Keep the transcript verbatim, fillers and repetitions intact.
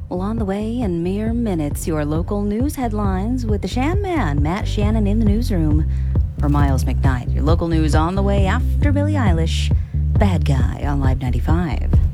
Well, on the way in mere minutes, your local news headlines with the Shan Man, Matt Shannon in the newsroom. For Miles McKnight, your local news on the way after Billie Eilish. Bad Guy on Live ninety-five.